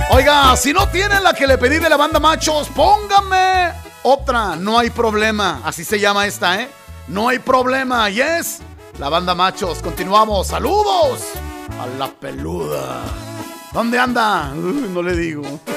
Oiga, si no tienen la que le pedí de la banda Machos, póngame otra, no hay problema. Así se llama esta, ¿eh? No hay problema, yes. La banda Machos, continuamos. ¡Saludos! A la peluda. ¿Dónde anda? No le digo.